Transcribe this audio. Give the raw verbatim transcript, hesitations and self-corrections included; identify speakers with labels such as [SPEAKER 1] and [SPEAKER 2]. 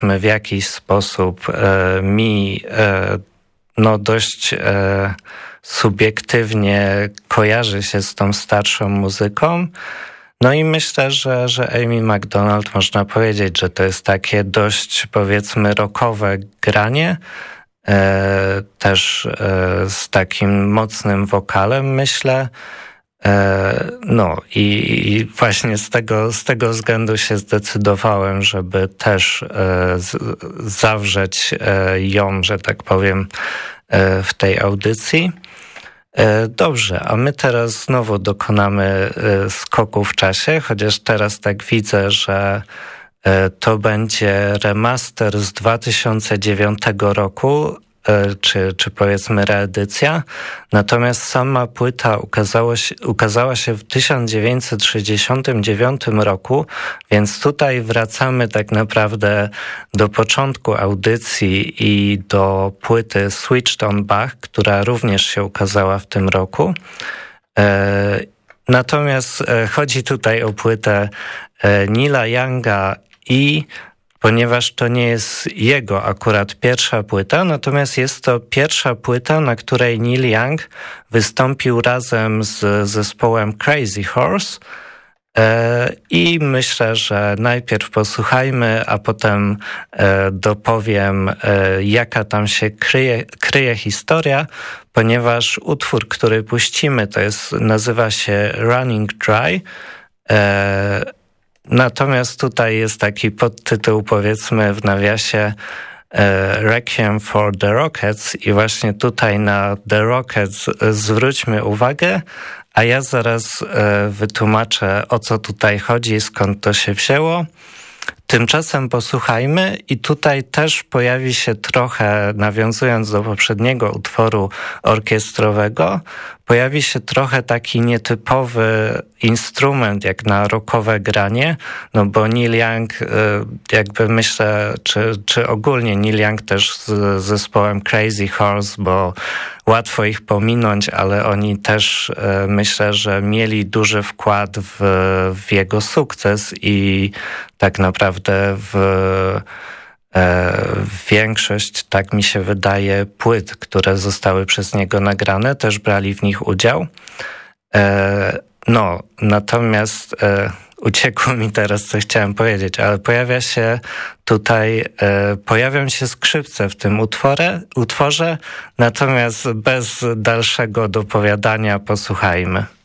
[SPEAKER 1] w jakiś sposób e, mi e, no dość e, subiektywnie kojarzy się z tą starszą muzyką. No i myślę, że, że Amy Macdonald, można powiedzieć, że to jest takie dość, powiedzmy, rockowe granie, e, też e, z takim mocnym wokalem, myślę. E, no i, i właśnie z tego, z tego względu się zdecydowałem, żeby też e, z, zawrzeć e, ją, że tak powiem, e, w tej audycji. Dobrze, a my teraz znowu dokonamy skoku w czasie, chociaż teraz tak widzę, że to będzie remaster z dwa tysiące dziewiątego roku, czy, czy powiedzmy reedycja. Natomiast sama płyta ukazała się, ukazała się w tysiąc dziewięćset sześćdziesiątym dziewiątym roku, więc tutaj wracamy tak naprawdę do początku audycji i do płyty Switched on Bach, która również się ukazała w tym roku. Natomiast chodzi tutaj o płytę Neila Younga i ponieważ to nie jest jego akurat pierwsza płyta, natomiast jest to pierwsza płyta, na której Neil Young wystąpił razem z zespołem Crazy Horse i myślę, że najpierw posłuchajmy, a potem dopowiem, jaka tam się kryje, kryje historia, ponieważ utwór, który puścimy, to jest, nazywa się Running Dry. Natomiast tutaj jest taki podtytuł, powiedzmy w nawiasie, Requiem for the Rockets i właśnie tutaj na The Rockets zwróćmy uwagę, a ja zaraz wytłumaczę, o co tutaj chodzi, skąd to się wzięło. Tymczasem posłuchajmy i tutaj też pojawi się trochę, nawiązując do poprzedniego utworu orkiestrowego, pojawi się trochę taki nietypowy instrument jak na rockowe granie, no bo Neil Young, jakby myślę, czy, czy ogólnie Neil Young też z zespołem Crazy Horse, bo łatwo ich pominąć, ale oni też myślę, że mieli duży wkład w, w jego sukces i tak naprawdę w, w większość, tak mi się wydaje, płyt, które zostały przez niego nagrane, też brali w nich udział. No, natomiast uciekło mi teraz, co chciałem powiedzieć, ale pojawia się tutaj, pojawią się skrzypce w tym utworze, utworze, natomiast bez dalszego dopowiadania posłuchajmy.